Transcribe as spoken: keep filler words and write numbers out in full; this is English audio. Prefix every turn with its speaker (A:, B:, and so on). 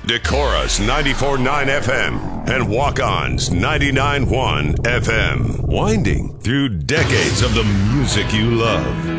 A: Decorah's ninety-four point nine F M and Walk-On's ninety-nine point one F M. Winding through decades of the music you love.